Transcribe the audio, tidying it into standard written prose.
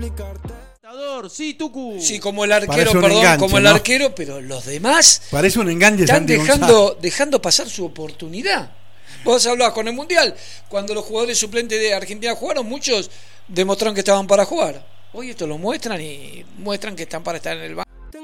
Sí, Tucu. Sí, como el arquero, perdón, enganche, como el arquero, pero los demás parece un enganche, están dejando pasar su oportunidad. Vos hablabas con el Mundial, cuando los jugadores suplentes de Argentina jugaron, muchos demostraron que estaban para jugar. Hoy esto lo muestran y muestran que están para estar en el banco.